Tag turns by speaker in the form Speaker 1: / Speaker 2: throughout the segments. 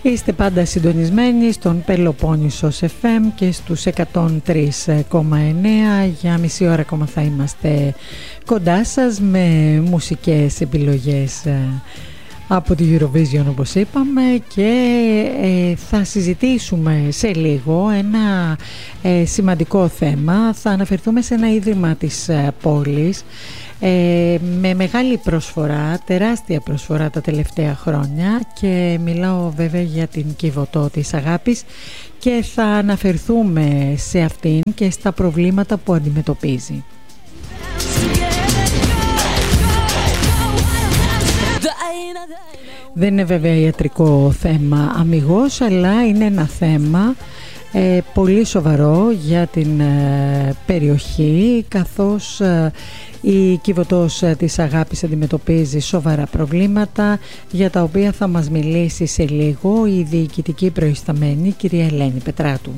Speaker 1: Είστε πάντα συντονισμένοι στον Πελοπόννησος FM και στους 103,9. Για μισή ώρα ακόμα θα είμαστε κοντά σας με μουσικές επιλογές από τη Eurovision, όπως είπαμε, και θα συζητήσουμε σε λίγο ένα σημαντικό θέμα. Θα αναφερθούμε σε ένα ίδρυμα της πόλης με μεγάλη προσφορά, τεράστια προσφορά τα τελευταία χρόνια, και μιλάω βέβαια για την Κιβωτό της Αγάπης, και θα αναφερθούμε σε αυτήν και στα προβλήματα που αντιμετωπίζει. Δεν είναι βέβαια ιατρικό θέμα αμιγώς, αλλά είναι ένα θέμα πολύ σοβαρό για την περιοχή, καθώς η Κιβωτός της Αγάπης αντιμετωπίζει σοβαρά προβλήματα, για τα οποία θα μας μιλήσει σε λίγο η διοικητική προϊσταμένη κυρία Ελένη Πετράτου.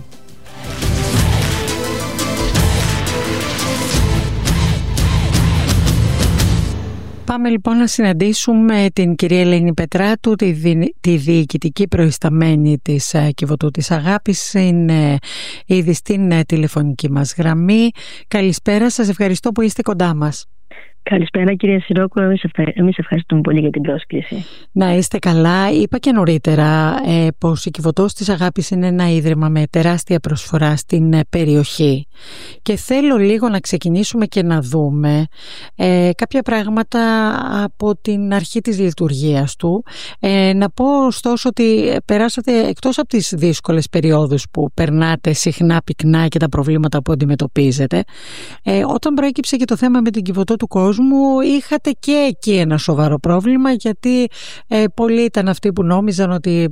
Speaker 1: Πάμε λοιπόν να συναντήσουμε την κυρία Ελένη Πετράτου, τη διοικητική προϊσταμένη της Κιβωτού της Αγάπης. Είναι ήδη στην τηλεφωνική μας γραμμή. Καλησπέρα σας, ευχαριστώ που είστε κοντά μας.
Speaker 2: Καλησπέρα κυρία Σιρόκου, εμείς ευχαριστούμε πολύ για την πρόσκληση.
Speaker 1: Να είστε καλά. Είπα και νωρίτερα πως η Κιβωτός της Αγάπης είναι ένα ίδρυμα με τεράστια προσφορά στην περιοχή, και θέλω λίγο να ξεκινήσουμε και να δούμε κάποια πράγματα από την αρχή της λειτουργίας του. Να πω ωστόσο ότι περάσατε, εκτός από τις δύσκολες περιόδους που περνάτε συχνά πυκνά και τα προβλήματα που αντιμετωπίζετε, όταν προέκυψε και το θέμα με την Κιβωτό του κόσμου, είχατε και εκεί ένα σοβαρό πρόβλημα, γιατί πολλοί ήταν αυτοί που νόμιζαν ότι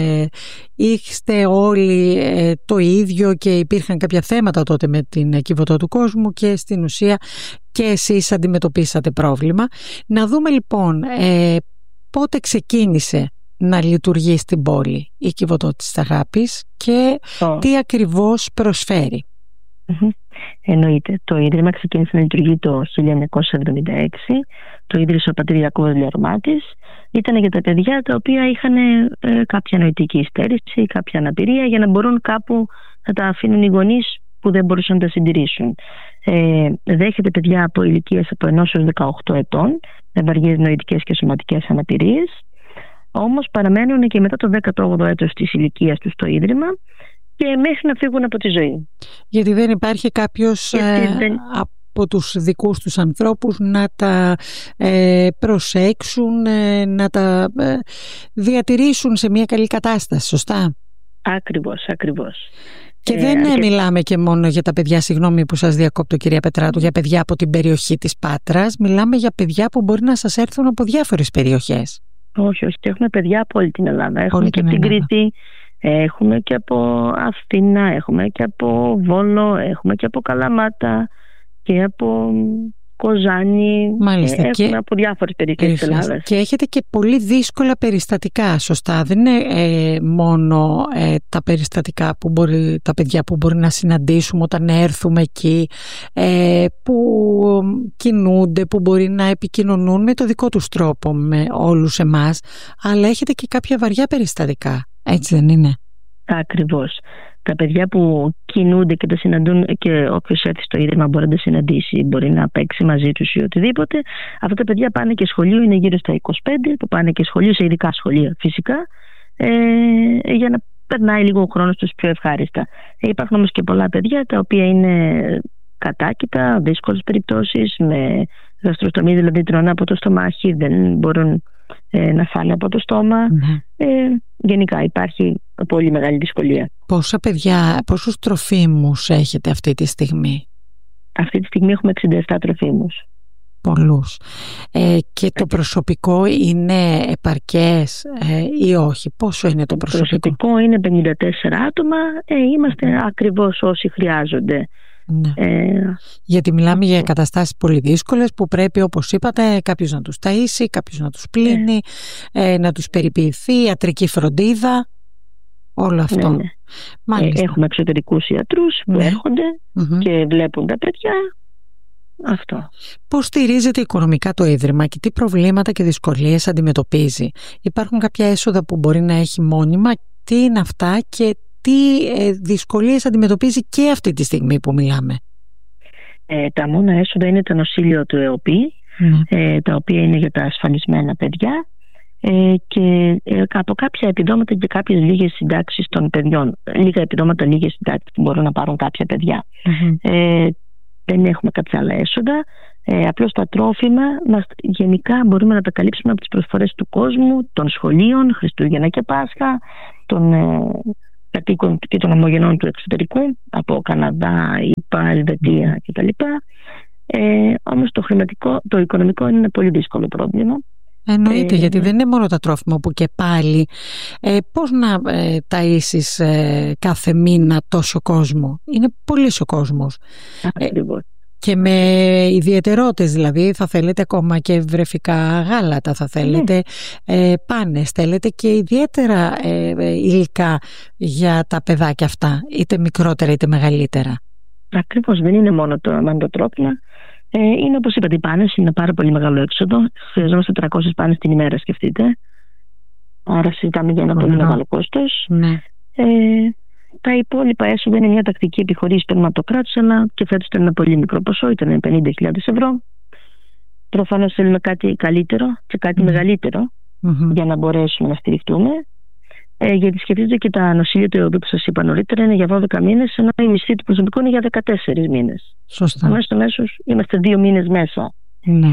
Speaker 1: είστε όλοι το ίδιο και υπήρχαν κάποια θέματα τότε με την Κιβωτό του κόσμου, και στην ουσία και εσείς αντιμετωπίσατε πρόβλημα. Να δούμε λοιπόν πότε ξεκίνησε να λειτουργεί στην πόλη η Κιβωτό της Αγάπης και τι ακριβώς προσφέρει.
Speaker 2: Εννοείται. Το Ίδρυμα ξεκίνησε να λειτουργεί το 1976. Το ίδρυσε ο πατήρ Ιακώβ Λιαρμάτης. Ήταν για τα παιδιά τα οποία είχαν κάποια νοητική υστέρηση, κάποια αναπηρία, για να μπορούν κάπου να τα αφήνουν οι γονείς που δεν μπορούσαν να τα συντηρήσουν. Δέχεται παιδιά από ηλικίες από 1 έως 18 ετών με βαριές νοητικές και σωματικές αναπηρίες. Όμως παραμένουν και μετά το 18ο έτος της ηλικίας τους στο Ίδρυμα και μέχρι να φύγουν από τη ζωή.
Speaker 1: Γιατί δεν υπάρχει κάποιος από τους δικούς τους ανθρώπους να τα προσέξουν, να τα διατηρήσουν σε μια καλή κατάσταση, σωστά?
Speaker 2: Ακριβώς.
Speaker 1: Και δεν μιλάμε και μόνο για τα παιδιά, συγγνώμη που σας διακόπτω κυρία Πετράτου, για παιδιά από την περιοχή της Πάτρας. Μιλάμε για παιδιά που μπορεί να σας έρθουν από διάφορες περιοχές.
Speaker 2: Όχι, έχουμε παιδιά από όλη την Ελλάδα. Έχουμε και από την Κρήτη, έχουμε και από Αθήνα, έχουμε και από Βόλο, έχουμε και από Καλαμάτα και από Κοζάνη.
Speaker 1: Μάλιστα,
Speaker 2: έχουμε από διάφορες περιοχές της Ελλάδας.
Speaker 1: Και έχετε και πολύ δύσκολα περιστατικά, σωστά? Δεν είναι μόνο τα περιστατικά που τα παιδιά που μπορεί να συναντήσουμε όταν έρθουμε εκεί, που κινούνται, που μπορεί να επικοινωνούν με το δικό τους τρόπο με όλους εμάς, αλλά έχετε και κάποια βαριά περιστατικά, έτσι δεν είναι?
Speaker 2: Ακριβώς. Τα παιδιά που κινούνται και τα συναντούν, και όποιος έρθει στο Ίδρυμα μπορεί να τα συναντήσει, μπορεί να παίξει μαζί τους ή οτιδήποτε. Αυτά τα παιδιά πάνε και σχολείο, είναι γύρω στα 25, που πάνε και σχολείο, σε ειδικά σχολεία φυσικά, για να περνάει λίγο ο χρόνος τους πιο ευχάριστα. Υπάρχουν όμως και πολλά παιδιά τα οποία είναι κατάκητα, δύσκολες περιπτώσεις, με γαστροστομή, δηλαδή τρώνε από το στομάχι, δεν μπορούν να φάνε από το στόμα. Γενικά υπάρχει πολύ μεγάλη δυσκολία.
Speaker 1: Πόσα παιδιά, πόσους τροφίμους έχετε αυτή τη στιγμή?
Speaker 2: Αυτή τη στιγμή έχουμε 67 τροφίμους.
Speaker 1: Πολλούς. Και το προσωπικό είναι επαρκές ή όχι? Πόσο είναι το προσωπικό?
Speaker 2: Το προσωπικό είναι 54 άτομα. Είμαστε ακριβώς όσοι χρειάζονται.
Speaker 1: Ναι. Γιατί μιλάμε για καταστάσεις πολύ δύσκολες που πρέπει, όπως είπατε, κάποιος να τους ταΐσει, κάποιος να τους πλύνει, να τους περιποιηθεί, ιατρική φροντίδα, όλο αυτό.
Speaker 2: Ναι. Έχουμε εξωτερικούς ιατρούς που έρχονται και βλέπουν τα παιδιά Αυτό.
Speaker 1: Πώς στηρίζεται οικονομικά το Ίδρυμα και τι προβλήματα και δυσκολίες αντιμετωπίζει? Υπάρχουν κάποια έσοδα που μπορεί να έχει μόνιμα? Τι είναι αυτά και τι δυσκολίες αντιμετωπίζει και αυτή τη στιγμή που μιλάμε?
Speaker 2: Τα μόνα έσοδα είναι το νοσήλιο του ΕΟΠΗ, τα οποία είναι για τα ασφαλισμένα παιδιά, και από κάποια επιδόματα και κάποιες λίγες συντάξεις των παιδιών. Λίγα επιδόματα, λίγες συντάξεις που μπορούν να πάρουν κάποια παιδιά. Δεν έχουμε κάποια άλλα έσοδα. Απλώς τα τρόφιμα γενικά μπορούμε να τα καλύψουμε από τις προσφορές του κόσμου, των σχολείων, Χριστούγεννα και Πάσχα, των κατοίκων και των ομογενών του εξωτερικού, από Καναδά, ΗΠΑ, Ελβετία κτλ. Όμως το οικονομικό είναι ένα πολύ δύσκολο πρόβλημα.
Speaker 1: Εννοείται, γιατί δεν είναι μόνο τα τρόφιμα που και πάλι πώς να ταΐσεις κάθε μήνα τόσο κόσμο? Είναι πολύς ο κόσμος.
Speaker 2: Ακριβώς.
Speaker 1: Και με ιδιαιτερότητες, δηλαδή θα θέλετε ακόμα και βρεφικά γάλατα, θα θέλετε πάνες, θέλετε και ιδιαίτερα υλικά για τα παιδάκια αυτά, είτε μικρότερα είτε μεγαλύτερα.
Speaker 2: Ακριβώς, δεν είναι μόνο το τρόφιμα. Είναι, όπως είπατε, οι πάνες είναι πάρα πολύ μεγάλο έξοδο. Χρειαζόμαστε 300 πάνες την ημέρα, σκεφτείτε. Άρα συζητάμε για ένα πολύ μεγάλο κόστος.
Speaker 1: Ναι.
Speaker 2: Τα υπόλοιπα έσοδα είναι μια τακτική επιχορήγηση από το κράτος, αλλά και φέτος ήταν ένα πολύ μικρό ποσό, ήταν 50.000 ευρώ. Προφανώς θέλουμε κάτι καλύτερο και κάτι μεγαλύτερο για να μπορέσουμε να στηριχτούμε. Γιατί σκεφτείτε και τα νοσήλια του ΕΟΠΗ που σας είπα νωρίτερα είναι για 12 μήνες, ενώ η μισθή του προσωπικού είναι για 14 μήνες.
Speaker 1: Σωστά.
Speaker 2: Αμέσως στο μέσος είμαστε 2 μήνες μέσα.
Speaker 1: Ναι.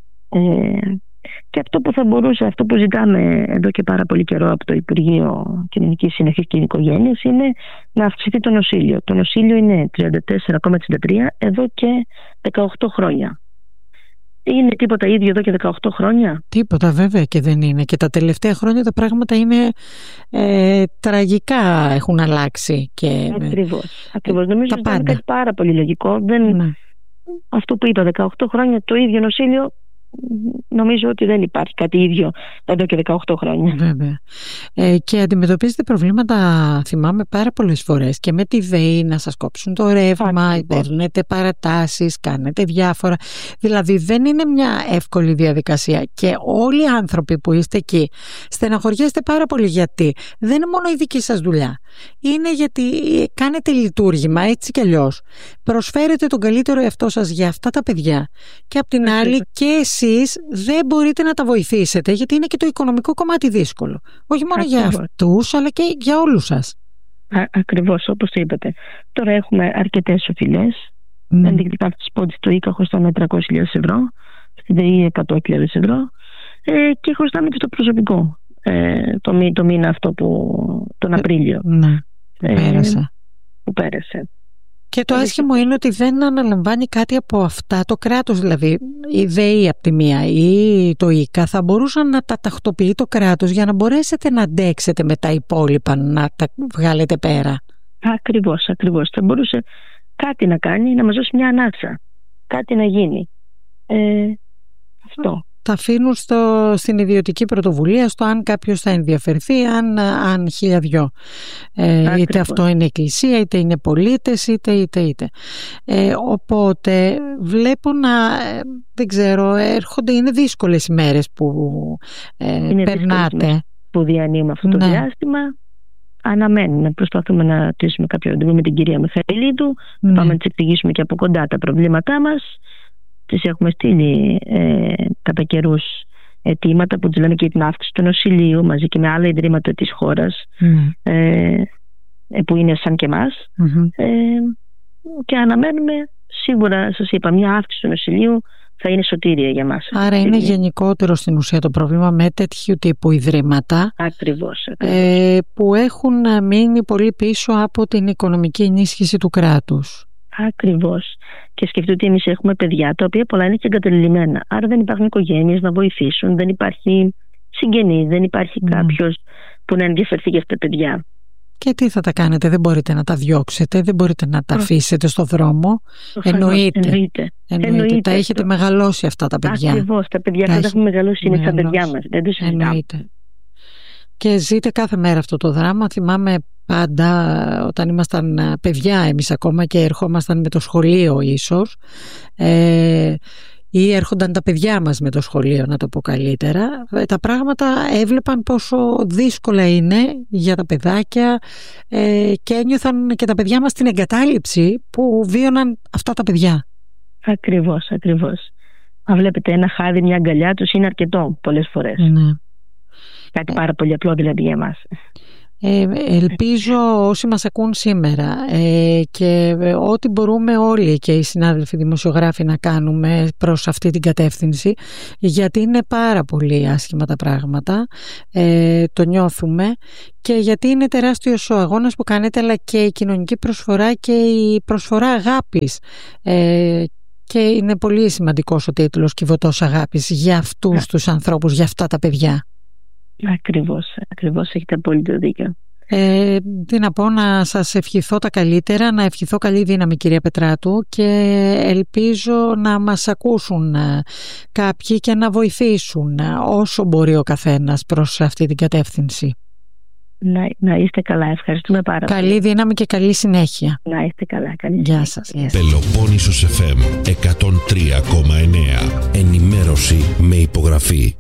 Speaker 2: Και αυτό που θα μπορούσε, αυτό που ζητάμε εδώ και πάρα πολύ καιρό από το Υπουργείο Κοινωνικής Συνοχής και Οικογένειας, είναι να αυξηθεί το νοσήλιο. Το νοσήλιο είναι 34,63 εδώ και 18 χρόνια. Είναι τίποτα ίδιο εδώ και 18 χρόνια?
Speaker 1: Τίποτα, βέβαια και δεν είναι. Και τα τελευταία χρόνια τα πράγματα είναι τραγικά, έχουν αλλάξει.
Speaker 2: Ακριβώς. Νομίζω ότι είναι κάτι πάρα πολύ λογικό. Αυτό που είπα, 18 χρόνια το ίδιο νοσήλιο, νομίζω ότι δεν υπάρχει κάτι ίδιο εδώ και 18 χρόνια.
Speaker 1: Βέβαια. Και αντιμετωπίζετε προβλήματα, θυμάμαι, πάρα πολλές φορές και με τη ΔΕΗ, να σας κόψουν το ρεύμα, παίρνετε παρατάσεις, κάνετε διάφορα. Δηλαδή δεν είναι μια εύκολη διαδικασία και όλοι οι άνθρωποι που είστε εκεί στεναχωριέστε πάρα πολύ, γιατί δεν είναι μόνο η δική σας δουλειά. Είναι γιατί κάνετε λειτουργήμα έτσι κι αλλιώς. Προσφέρετε τον καλύτερο εαυτό σας για αυτά τα παιδιά και απ' την άλλη και εσείς δεν μπορείτε να τα βοηθήσετε, γιατί είναι και το οικονομικό κομμάτι δύσκολο. Όχι μόνο για αυτούς, αλλά και για όλους σας.
Speaker 2: Ακριβώς, όπως το είπατε. Τώρα έχουμε αρκετές οφειλές. Ενδεικτικά θα σας πω ότι στο ΙΚΑ χρωστάμε 300.000 ευρώ, στη ΔΕΗ 100.000 ευρώ, και χρωστάμε και στο προσωπικό το μήνα αυτό τον Απρίλιο.
Speaker 1: Ναι, που
Speaker 2: πέρασε.
Speaker 1: Και το άσχημο είναι ότι δεν αναλαμβάνει κάτι από αυτά το κράτος, δηλαδή η ΔΕΗ από τη μία ή το ΙΚΑ θα μπορούσαν να τα τακτοποιεί το κράτος για να μπορέσετε να αντέξετε με τα υπόλοιπα, να τα βγάλετε πέρα.
Speaker 2: Ακριβώς. Θα μπορούσε κάτι να κάνει, να μας δώσει μια ανάσα, κάτι να γίνει. Αυτό.
Speaker 1: Τα αφήνουν στην ιδιωτική πρωτοβουλία, στο αν κάποιος θα ενδιαφερθεί, αν 1002. Είτε αυτό είναι εκκλησία, είτε είναι πολίτες, είτε. Οπότε βλέπω δεν ξέρω, είναι δύσκολες οι μέρες που περνάτε.
Speaker 2: Που διανύουμε αυτό το διάστημα. Αναμένουμε, προσπαθούμε να κλείσουμε κάποιο ραντεβού με την κυρία Μιχαηλίδου, πάμε να της εξηγήσουμε και από κοντά τα προβλήματά μας. Τις έχουμε στείλει κατά καιρούς αιτήματα που τους λέμε και την αύξηση του νοσηλείου μαζί και με άλλα ιδρύματα της χώρας που είναι σαν και εμάς, και αναμένουμε σίγουρα, σας είπα, μια αύξηση του νοσηλείου θα είναι σωτήρια για μας.
Speaker 1: Άρα είναι γενικότερο στην ουσία το πρόβλημα με τέτοιου τύπου ιδρύματα.
Speaker 2: Ακριβώς.
Speaker 1: Που έχουν μείνει πολύ πίσω από την οικονομική ενίσχυση του κράτους.
Speaker 2: Ακριβώς. Και σκεφτείτε ότι εμείς έχουμε παιδιά τα οποία πολλά είναι και εγκαταλειμμένα. Άρα δεν υπάρχουν οικογένειες να βοηθήσουν, δεν υπάρχει συγγενής, δεν υπάρχει κάποιος που να ενδιαφερθεί για αυτά τα παιδιά.
Speaker 1: Και τι θα τα κάνετε, δεν μπορείτε να τα διώξετε, δεν μπορείτε να τα αφήσετε στο δρόμο. Εννοείται. Τα έχετε μεγαλώσει αυτά τα παιδιά.
Speaker 2: Ακριβώς, τα παιδιά αυτά τα έχουμε μεγαλώσει, είναι στα παιδιά μας. Δεν το συζητάμε.
Speaker 1: Και ζείτε κάθε μέρα αυτό το δράμα. Θυμάμαι πάντα όταν ήμασταν παιδιά εμείς ακόμα και ερχόμασταν με το σχολείο ίσως, ή έρχονταν τα παιδιά μας με το σχολείο, να το πω καλύτερα, τα πράγματα έβλεπαν πόσο δύσκολα είναι για τα παιδάκια, και ένιωθαν και τα παιδιά μας την εγκατάλειψη που βίωναν αυτά τα παιδιά.
Speaker 2: Ακριβώς. Αν βλέπετε ένα χάδι, μια αγκαλιά τους είναι αρκετό πολλές φορές.
Speaker 1: Ναι.
Speaker 2: Κάτι πάρα πολύ απλό δηλαδή για εμάς.
Speaker 1: Ελπίζω όσοι μας ακούν σήμερα, και ό,τι μπορούμε όλοι και οι συνάδελφοι δημοσιογράφοι να κάνουμε προς αυτή την κατεύθυνση, γιατί είναι πάρα πολύ άσχημα τα πράγματα, το νιώθουμε, και γιατί είναι τεράστιος ο αγώνας που κάνετε, αλλά και η κοινωνική προσφορά και η προσφορά αγάπης, και είναι πολύ σημαντικός ο τίτλος «Κιβωτός αγάπης» για αυτούς τους ανθρώπους, για αυτά τα παιδιά. Ακριβώς, έχετε απόλυτο δίκιο. Τι να πω, να σας ευχηθώ τα καλύτερα, να ευχηθώ καλή δύναμη, κυρία Πετράτου, και ελπίζω να μας ακούσουν κάποιοι και να βοηθήσουν όσο μπορεί ο καθένας προς αυτή την κατεύθυνση.
Speaker 2: Να είστε καλά, ευχαριστούμε πάρα πολύ.
Speaker 1: Καλή δύναμη και καλή συνέχεια.
Speaker 2: Να είστε καλά, καλή
Speaker 1: Γεια σας.
Speaker 3: Πελοπόννησος FM 103,9. Ενημέρωση με υπογραφή.